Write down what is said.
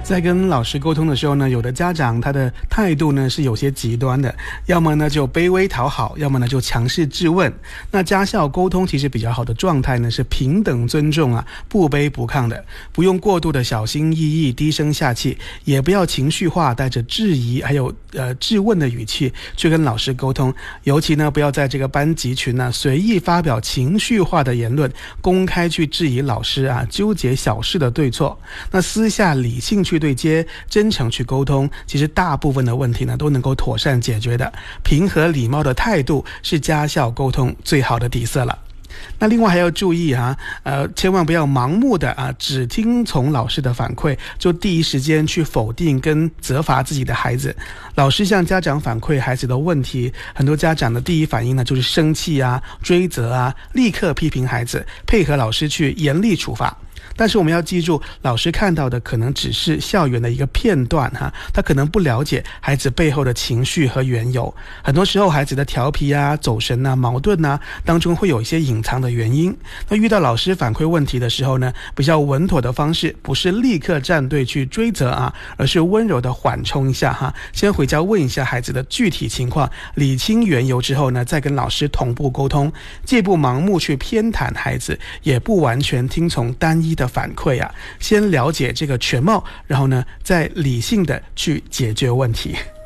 在跟老师沟通的时候呢，有的家长他的态度呢是有些极端的，要么呢就卑微讨好，要么呢就强势质问。那家校沟通其实比较好的状态呢是平等尊重啊，不卑不亢的，不用过度的小心翼翼、低声下气，也不要情绪化，带着质疑还有质问的语气去跟老师沟通。尤其呢不要在这个班级群呢随意发表情绪化的言论，公开去质疑老师啊，纠结小事的对错。那私下理性去对接，真诚去沟通，其实大部分的问题呢都能够妥善解决的。平和礼貌的态度是家校沟通最好的底色了。那另外还要注意千万不要盲目的只听从老师的反馈，就第一时间去否定跟责罚自己的孩子。老师向家长反馈孩子的问题，很多家长的第一反应呢就是生气追责立刻批评孩子，配合老师去严厉处罚。但是我们要记住，老师看到的可能只是校园的一个片段他可能不了解孩子背后的情绪和缘由。很多时候孩子的调皮走神矛盾当中会有一些隐藏的原因。那遇到老师反馈问题的时候呢，比较稳妥的方式不是立刻站队去追责而是温柔的缓冲一下先回家问一下孩子的具体情况，理清缘由之后呢，再跟老师同步沟通，既不盲目去偏袒孩子，也不完全听从单一的反馈先了解这个全貌，然后呢再理性的去解决问题。